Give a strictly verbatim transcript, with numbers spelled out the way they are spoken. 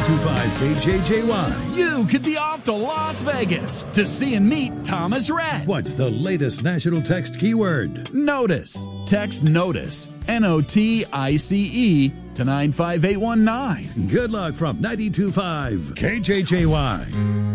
two five K J J Y. You could be off to Las Vegas to see and meet Thomas Rhett. What's the latest national text keyword? Notice. Text NOTICE, N O T I C E, to nine five eight one nine. Good luck from ninety-two point five K J J Y.